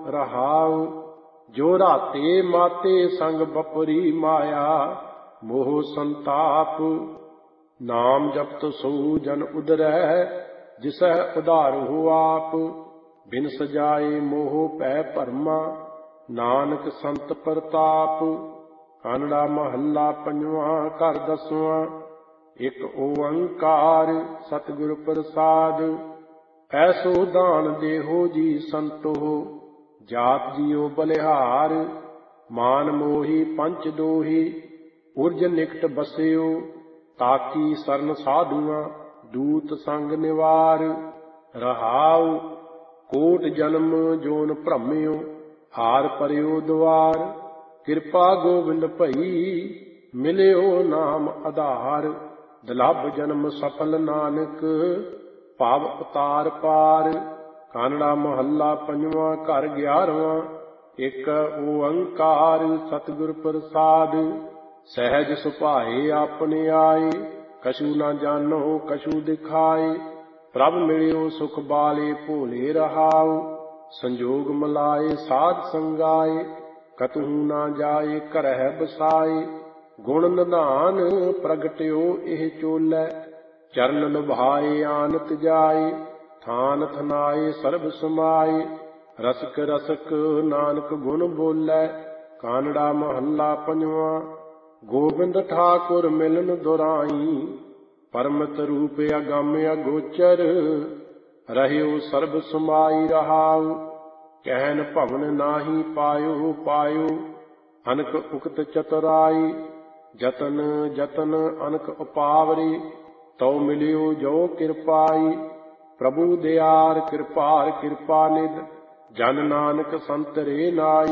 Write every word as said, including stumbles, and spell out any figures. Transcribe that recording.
ਰਹਾਉ। ਜੋ ਰਾਤੇ ਮਾਤੇ ਸੰਗ ਬਪਰੀ ਮਾਇਆ, ਮੋਹ ਸੰਤਾਪ। ਨਾਮ ਜਪਤ ਸੋ ਜਨ ਉਦਰੈ, ਜਿਸੈ ਉਧਾਰਹੁ ਆਪ। ਬਿਨ ਸਜਾਏ ਮੋਹ ਭੈ ਭਰਮਾ, ਨਾਨਕ ਸੰਤ ਪ੍ਰਤਾਪ। ਕਾਨੜਾ ਮਹੱਲਾ ਪੰਜਵਾਂ, ਘਰ ਦਸਵਾਂ। ਇੱਕ ਓੰਕਾਰ ਸਤਿਗੁਰ ਪ੍ਰਸਾਦ, ਐਸੋ ਦਾਨ ਦੇਹੋ ਜੀ ਸੰਤੋ। ਜਾਤ ਜੀਓ ਬਲਿਹਾਰ, ਮਾਨ ਮੋਹੀ ਪੰਚ ਦੋਹੀ। ਉਰਜ ਨਿਕਟ ਬਸਿਓ, ਤਾਕੀ ਸਰਨ ਸਾਧੂਆਂ। ਦੂਤ ਸੰਗ ਨਿਵਾਰ ਰਹਾਉ। ਕੋਟ ਜਨਮ ਜੋਨ ਭ੍ਰਮਿਓ, ਹਾਰ ਪਰਿਓ ਦੁਆਰ। ਕਿਰਪਾ ਗੋਬਿੰਦ ਭਈ, ਮਿਲਿਓ ਨਾਮ ਆਧਾਰ। ਦੁਲੱਭ ਜਨਮ ਸਫਲ ਨਾਨਕ, ਭਵ ਉਤਾਰ ਪਾਰ। ਕਾਨੜਾ ਮਹੱਲਾ ਪੰਜਵਾਂ, ਘਰ ਗਿਆਰਵਾਂ। ਇੱਕ ਓੰਕਾਰ ਸਤਿਗੁਰ ਪ੍ਰਸਾਦ, ਸਹਿਜ ਸੁਭਾਏ ਆਪਣੇ ਆਏ। ਕਛੂ ਨਾ ਜਾਣੋ ਕਛੂ ਦਿਖਾਏ, ਪ੍ਰਭ ਮਿਲਿਓ ਸੁਖ ਬਾਲੇ ਭੋਲੇ ਰਹਾਉ। ਸੰਜੋਗ ਮਿਲਾਏ ਸਾਧ ਸੰਗਾਏ, ਕਤਹੂ ਨਾ ਜਾਏ ਘਰਹਿ ਬਸਾਏ। ਗੁਣ ਨਿਧਾਨ ਪ੍ਰਗਟਿਓ ਇਹ ਚੋਲੇ, ਚਰਨ ਲੁਭਾਏ ਆਨਤ ਜਾਏ। ਥਾਨ ਥਨਾਏ ਸਰਬ ਸਮਾਏ, ਰਸਕ ਰਸਕ ਨਾਨਕ ਗੁਣ ਬੋਲੇ। ਕਾਨੜਾ ਮਹੱਲਾ ਪੰਜਵਾਂ, ਗੋਬਿੰਦ ਠਾਕੁਰ ਮਿਲਨ ਦੁਰਾਈ। ਪਰਮਤ ਰੂਪ ਅਗੰਮ ਅਗੋਚਰ, ਰਹਿਓ ਸਰਬ ਸਮਾਈ ਰਹਾਉ। ਕਹਿਨ ਭਵਨ ਨਾਹੀ ਪਾਇਓ ਪਾਇਓ, ਅਨਕ ਉਕਤ ਚਤੁਰਾਈ। ਜਤਨ ਜਤਨ ਅਨਕ ਉਪਾਵਰੀ, ਤਉ ਮਿਲਿਓ ਜੋ ਕਿਰਪਾਈ। ਪ੍ਰਭੂ ਦਿਆਰ ਕਿਰਪਾਰ ਕਿਰਪਾ ਨਿਧ, ਜਨ ਨਾਨਕ ਸੰਤ ਰੇ ਨਾਈ।